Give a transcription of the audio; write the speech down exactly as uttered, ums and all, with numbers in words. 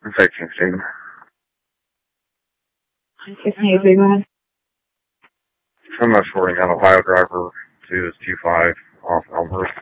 sixteen, Stephen. sixteen, okay, go ahead. I'm not sure, an Ohio driver to this two five off Elmhurst.